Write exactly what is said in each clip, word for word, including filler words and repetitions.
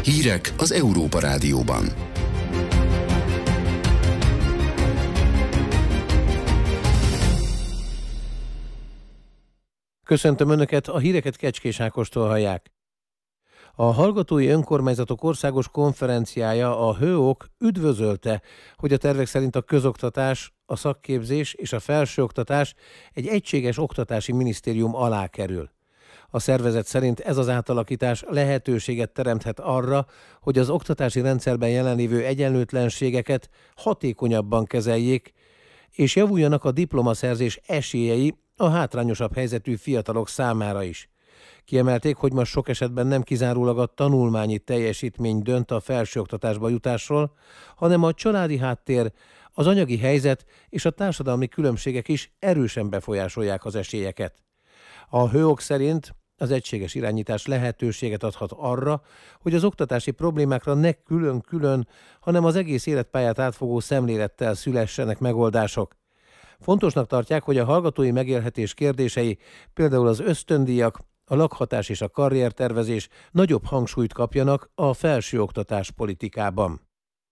Hírek az Európa Rádióban. Köszöntöm Önöket, a híreket Kecskés Ákostól hallják. A Hallgatói Önkormányzatok Országos Konferenciája, a hőok üdvözölte, hogy a tervek szerint a közoktatás, a szakképzés és a felsőoktatás egy egységes oktatási minisztérium alá kerül. A szervezet szerint ez az átalakítás lehetőséget teremthet arra, hogy az oktatási rendszerben jelenlévő egyenlőtlenségeket hatékonyabban kezeljék, és javuljanak a diplomaszerzés esélyei a hátrányosabb helyzetű fiatalok számára is. Kiemelték, hogy ma sok esetben nem kizárólag a tanulmányi teljesítmény dönt a felsőoktatásba jutásról, hanem a családi háttér, az anyagi helyzet és a társadalmi különbségek is erősen befolyásolják az esélyeket. A hőok szerint az egységes irányítás lehetőséget adhat arra, hogy az oktatási problémákra ne külön-külön, hanem az egész életpályát átfogó szemlélettel szülessenek megoldások. Fontosnak tartják, hogy a hallgatói megélhetés kérdései, például az ösztöndíjak, a lakhatás és a karriertervezés nagyobb hangsúlyt kapjanak a felsőoktatás politikában.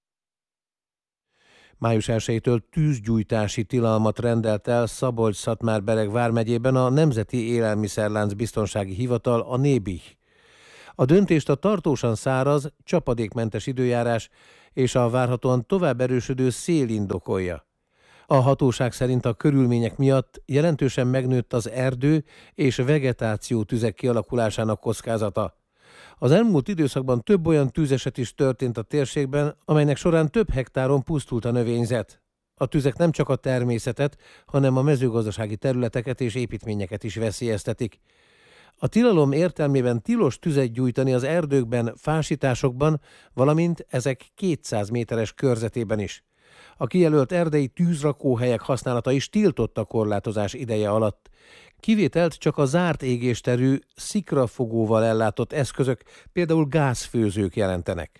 május elsejétől tűzgyújtási tilalmat rendelt el Szabolcs-Szatmár-Bereg vármegyében a Nemzeti Élelmiszerlánc Biztonsági Hivatal, a NÉBIH. A döntést a tartósan száraz, csapadékmentes időjárás és a várhatóan tovább erősödő szél indokolja. A hatóság szerint a körülmények miatt jelentősen megnőtt az erdő és vegetáció tüzek kialakulásának kockázata. Az elmúlt időszakban több olyan tűzeset is történt a térségben, amelynek során több hektáron pusztult a növényzet. A tüzek nem csak a természetet, hanem a mezőgazdasági területeket és építményeket is veszélyeztetik. A tilalom értelmében tilos tüzet gyújtani az erdőkben, fásításokban, valamint ezek kétszáz méteres körzetében is. A kijelölt erdei tűzrakóhelyek használata is tiltott a korlátozás ideje alatt. Kivételt csak a zárt égésterű, szikrafogóval ellátott eszközök, például gázfőzők jelentenek.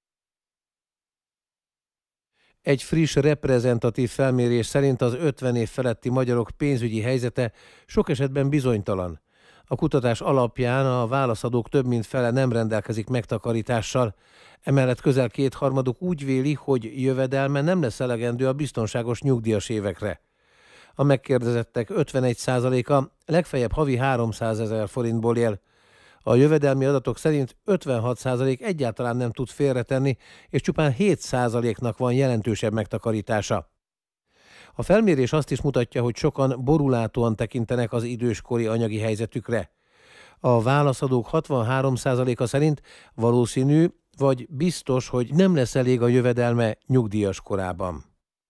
Egy friss reprezentatív felmérés szerint az ötven év feletti magyarok pénzügyi helyzete sok esetben bizonytalan. A kutatás alapján a válaszadók több mint fele nem rendelkezik megtakarítással. Emellett közel kétharmaduk úgy véli, hogy jövedelme nem lesz elegendő a biztonságos nyugdíjas évekre. A megkérdezettek ötvenegy százaléka legfeljebb havi háromszázezer forintból él. A jövedelmi adatok szerint ötvenhat százalék egyáltalán nem tud félretenni, és csupán hét százaléknak van jelentősebb megtakarítása. A felmérés azt is mutatja, hogy sokan borulátóan tekintenek az időskori anyagi helyzetükre. A válaszadók hatvanhárom százaléka szerint valószínű vagy biztos, hogy nem lesz elég a jövedelme nyugdíjas korában.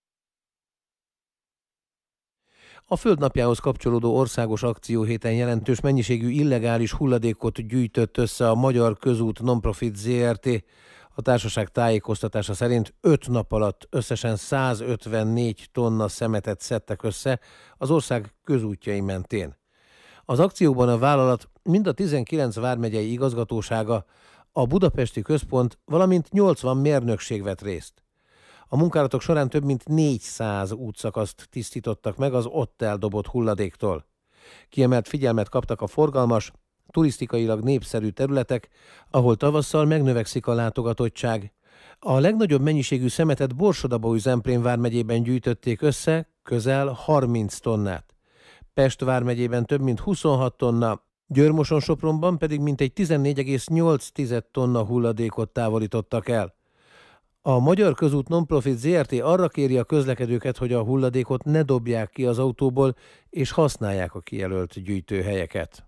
A Földnapjához kapcsolódó országos akcióhéten jelentős mennyiségű illegális hulladékot gyűjtött össze a Magyar Közút Nonprofit zé er té. A társaság tájékoztatása szerint öt nap alatt összesen százötvennégy tonna szemetet szedtek össze az ország közútjai mentén. Az akcióban a vállalat mind a tizenkilenc vármegyei igazgatósága, a budapesti központ, valamint nyolcvan mérnökség vett részt. A munkálatok során több mint négyszáz útszakaszt tisztítottak meg az ott eldobott hulladéktól. Kiemelt figyelmet kaptak a forgalmas, turisztikailag népszerű területek, ahol tavasszal megnövekszik a látogatottság. A legnagyobb mennyiségű szemetet Borsod-Abaúj-Zemplén vármegyében gyűjtötték össze, közel harminc tonnát. Pest vármegyében több mint huszonhat tonna, Győr-Moson-Sopronban pedig mintegy tizennégy egész nyolc tonna hulladékot távolítottak el. A Magyar Közút Nonprofit zé er té arra kéri a közlekedőket, hogy a hulladékot ne dobják ki az autóból, és használják a kijelölt gyűjtőhelyeket.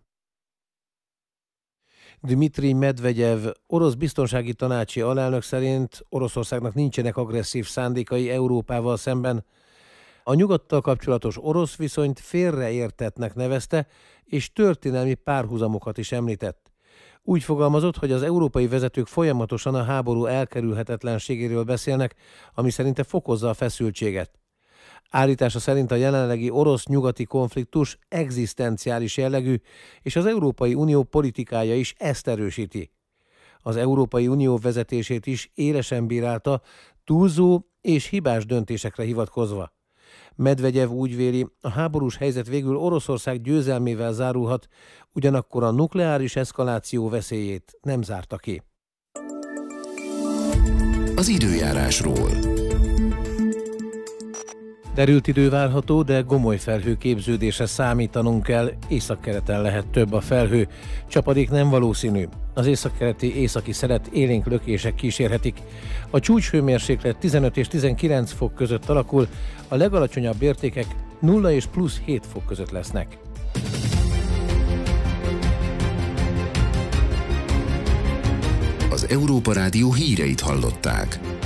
Dmitrij Medvegyev, orosz biztonsági tanácsi alelnök szerint Oroszországnak nincsenek agresszív szándékai Európával szemben. A nyugattal kapcsolatos orosz viszonyt félreértettnek nevezte, és történelmi párhuzamokat is említett. Úgy fogalmazott, hogy az európai vezetők folyamatosan a háború elkerülhetetlenségéről beszélnek, ami szerinte fokozza a feszültséget. Állítása szerint a jelenlegi orosz-nyugati konfliktus egzisztenciális jellegű, és az Európai Unió politikája is ezt erősíti. Az Európai Unió vezetését is élesen bírálta, túlzó és hibás döntésekre hivatkozva. Medvegyev úgy véli, a háborús helyzet végül Oroszország győzelmével zárulhat, ugyanakkor a nukleáris eszkaláció veszélyét nem zárta ki. az időjárásról. Derült idő várható, de gomoly felhőképződésre számítanunk kell, északkeleten lehet több a felhő, csapadék nem valószínű. Az északkeleti északi szelet élénk lökések kísérhetik. A csúcshőmérséklet tizenöt és tizenkilenc fok között alakul, a legalacsonyabb értékek nulla és plusz hét fok között lesznek. Az Európa Rádió híreit hallották.